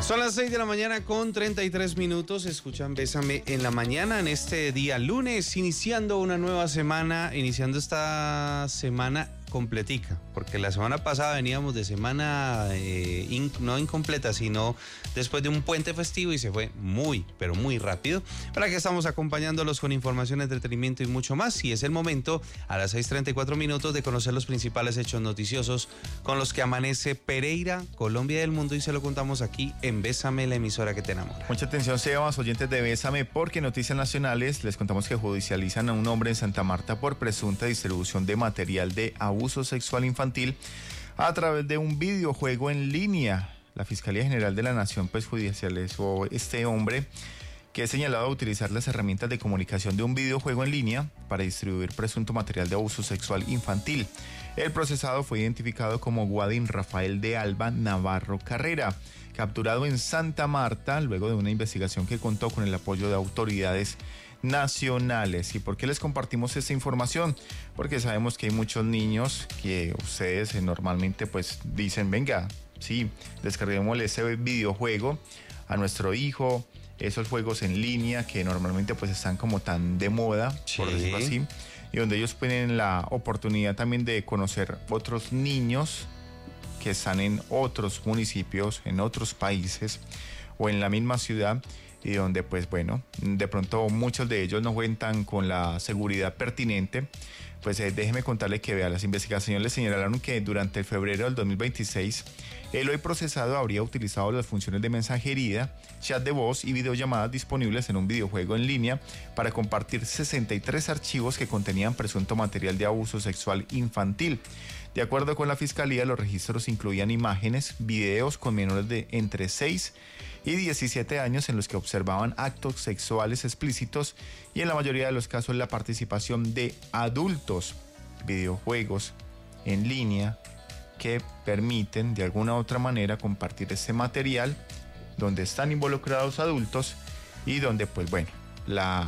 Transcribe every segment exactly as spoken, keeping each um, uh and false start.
Son las seis de la mañana con treinta y tres minutos. Escuchan Bésame en la mañana en este día lunes, iniciando una nueva semana, iniciando esta semana completica, porque la semana pasada veníamos de semana eh, in, no incompleta, sino después de un puente festivo y se fue muy, pero muy rápido. Para que estamos acompañándolos con información, entretenimiento y mucho más. Y es el momento, a las seis treinta y cuatro minutos, de conocer los principales hechos noticiosos con los que amanece Pereira, Colombia y el mundo, y se lo contamos aquí en Bésame, la emisora que te enamora. Mucha atención, Sebas, oyentes de Bésame, porque Noticias Nacionales les contamos que judicializan a un hombre en Santa Marta por presunta distribución de material de abuso sexual infantil a través de un videojuego en línea. La Fiscalía General de la Nación pues judicializó a este hombre, que es señalado de utilizar las herramientas de comunicación de un videojuego en línea para distribuir presunto material de abuso sexual infantil. El procesado fue identificado como Guadín Rafael de Alba Navarro Carrera, capturado en Santa Marta luego de una investigación que contó con el apoyo de autoridades nacionales. ¿Y por qué les compartimos esta información? Porque sabemos que hay muchos niños que ustedes normalmente pues dicen, venga, sí, descarguémosle ese videojuego a nuestro hijo, esos juegos en línea que normalmente pues están como tan de moda, sí, por decirlo así, y donde ellos tienen la oportunidad también de conocer otros niños que están en otros municipios, en otros países o en la misma ciudad, y donde pues bueno, de pronto muchos de ellos no cuentan con la seguridad pertinente. Pues eh, déjeme contarle que vea, las investigaciones le señalaron que durante el febrero del dos mil veintiséis, el hoy procesado habría utilizado las funciones de mensajería, chat de voz y videollamadas disponibles en un videojuego en línea para compartir sesenta y tres archivos que contenían presunto material de abuso sexual infantil. De acuerdo con la Fiscalía, los registros incluían imágenes, videos con menores de entre seis y diecisiete años en los que observaban actos sexuales explícitos y en la mayoría de los casos la participación de adultos. Videojuegos en línea que permiten de alguna u otra manera compartir este material donde están involucrados adultos y donde pues bueno, la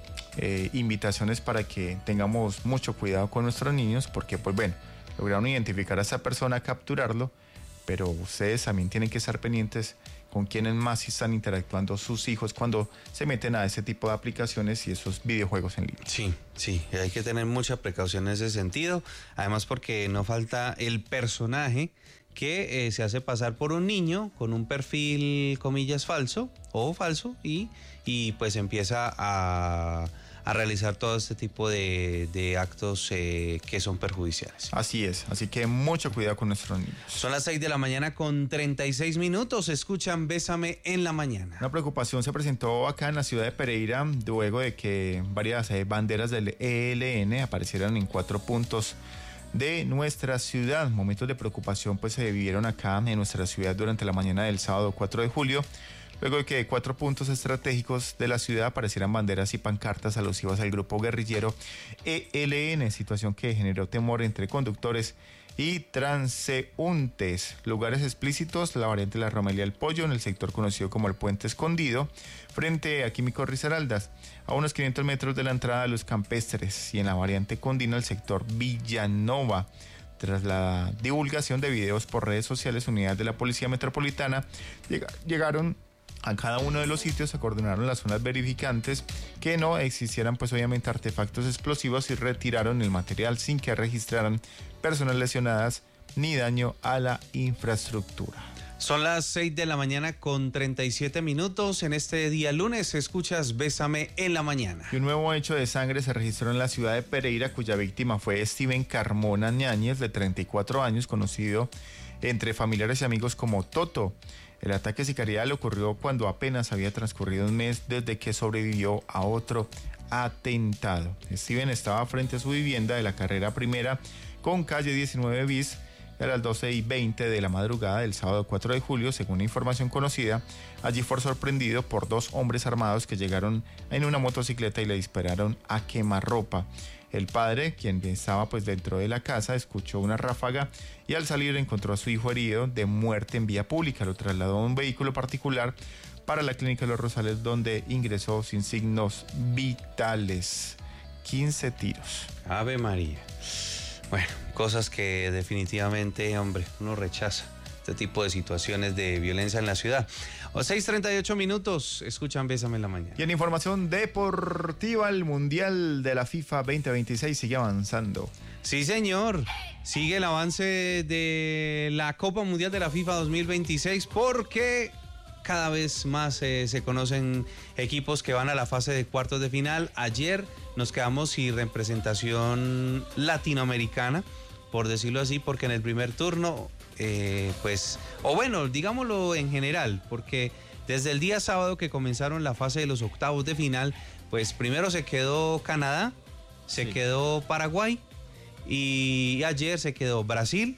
eh, invitación es para que tengamos mucho cuidado con nuestros niños, porque pues bueno, lograron identificar a esa persona, capturarlo, pero ustedes también tienen que estar pendientes con quiénes más están interactuando sus hijos cuando se meten a ese tipo de aplicaciones y esos videojuegos en línea. Sí, sí, hay que tener mucha precaución en ese sentido, además porque no falta el personaje que eh, se hace pasar por un niño con un perfil, comillas, falso o falso y, y pues empieza a... a realizar todo este tipo de, de actos eh, que son perjudiciales. Así es, así que mucho cuidado con nuestros niños. Son las seis de la mañana con treinta y seis minutos, escuchan Bésame en la mañana. Una preocupación se presentó acá en la ciudad de Pereira luego de que varias eh, banderas del E L N aparecieran en cuatro puntos de nuestra ciudad. Momentos de preocupación pues se vivieron acá en nuestra ciudad durante la mañana del sábado cuatro de julio, luego de que de cuatro puntos estratégicos de la ciudad aparecieran banderas y pancartas alusivas al grupo guerrillero E L N, situación que generó temor entre conductores y transeúntes. Lugares explícitos: la variante La Romelia del Pollo, en el sector conocido como el Puente Escondido, frente a Químico Risaraldas, a unos quinientos metros de la entrada de Los Campestres, y en la variante Condina, el sector Villanova. Tras la divulgación de videos por redes sociales, unidades de la Policía Metropolitana lleg- llegaron a cada uno de los sitios, se coordinaron las zonas verificantes que no existieran pues obviamente artefactos explosivos y retiraron el material sin que registraran personas lesionadas ni daño a la infraestructura. Son las seis de la mañana con treinta y siete minutos. En este día lunes escuchas Bésame en la mañana. Y un nuevo hecho de sangre se registró en la ciudad de Pereira, cuya víctima fue Steven Carmona Ñáñez, de treinta y cuatro años, conocido entre familiares y amigos como Toto. El ataque sicarial ocurrió cuando apenas había transcurrido un mes desde que sobrevivió a otro atentado. Steven estaba frente a su vivienda de la carrera primera con calle diecinueve bis a las doce y veinte de la madrugada del sábado cuatro de julio, según información conocida. Allí fue sorprendido por dos hombres armados que llegaron en una motocicleta y le dispararon a quemarropa. El padre, quien estaba pues dentro de la casa, escuchó una ráfaga y al salir encontró a su hijo herido de muerte en vía pública. Lo trasladó a un vehículo particular para la clínica de Los Rosales, donde ingresó sin signos vitales. quince tiros. Ave María. Bueno, cosas que definitivamente, hombre, uno rechaza. este tipo de situaciones de violencia en la ciudad. O seis treinta y ocho minutos, escuchan Bésame en la mañana. Y en información deportiva, el Mundial de la FIFA veinte veintiséis sigue avanzando. Sí, señor. Sigue el avance de la Copa Mundial de la FIFA dos mil veintiséis porque cada vez más eh, se conocen equipos que van a la fase de cuartos de final. Ayer nos quedamos sin representación latinoamericana, por decirlo así, porque en el primer turno, eh, pues, o bueno, digámoslo en general, porque desde el día sábado que comenzaron la fase de los octavos de final, pues primero se quedó Canadá, se sí. quedó Paraguay y ayer se quedó Brasil.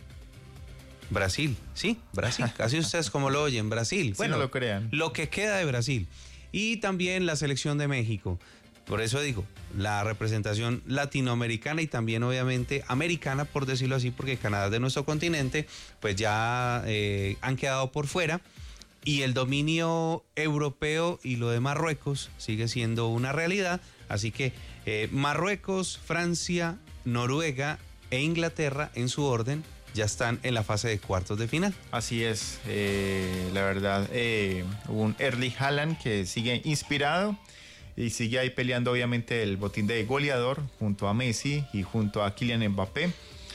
Brasil, sí, Brasil, casi ustedes como lo oyen, Brasil. Bueno, sí, no lo crean. Lo que queda de Brasil. Y también la selección de México. Por eso digo, la representación latinoamericana y también obviamente americana, por decirlo así, porque Canadá es de nuestro continente, pues ya eh, han quedado por fuera. Y el dominio europeo y lo de Marruecos sigue siendo una realidad. Así que eh, Marruecos, Francia, Noruega e Inglaterra en su orden ya están en la fase de cuartos de final. Así es, eh, la verdad, eh, un Erling Haaland que sigue inspirado y sigue ahí peleando obviamente el botín de goleador junto a Messi y junto a Kylian Mbappé.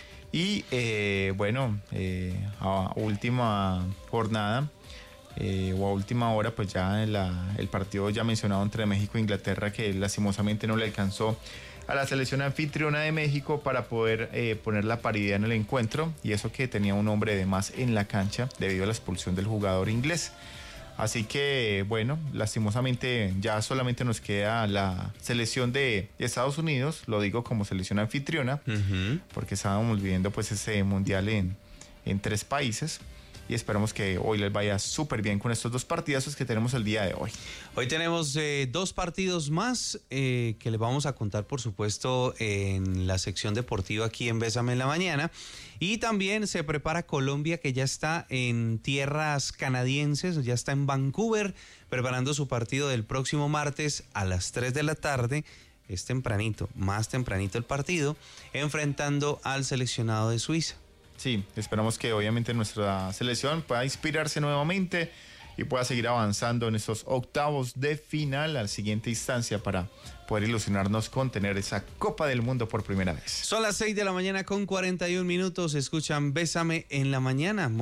Y eh, bueno, eh, a última jornada eh, o a última hora, pues ya la, el partido ya mencionado entre México e Inglaterra, que lastimosamente no le alcanzó a la selección anfitriona de México para poder eh, poner la paridad en el encuentro, y eso que tenía un hombre de más en la cancha debido a la expulsión del jugador inglés. Así que bueno, lastimosamente ya solamente nos queda la selección de Estados Unidos, lo digo como selección anfitriona, uh-huh. porque estábamos viviendo pues ese mundial en, en tres países. Y esperamos que hoy les vaya súper bien con estos dos partidazos que tenemos el día de hoy. Hoy tenemos eh, dos partidos más eh, que les vamos a contar, por supuesto, en la sección deportiva aquí en Bésame en la Mañana. Y también se prepara Colombia, que ya está en tierras canadienses, ya está en Vancouver, preparando su partido del próximo martes a las tres de la tarde. Es tempranito, más tempranito el partido, enfrentando al seleccionado de Suiza. Sí, esperamos que obviamente nuestra selección pueda inspirarse nuevamente y pueda seguir avanzando en estos octavos de final a la siguiente instancia para poder ilusionarnos con tener esa Copa del Mundo por primera vez. Son las seis de la mañana con cuarenta y un minutos, escuchan Bésame en la Mañana.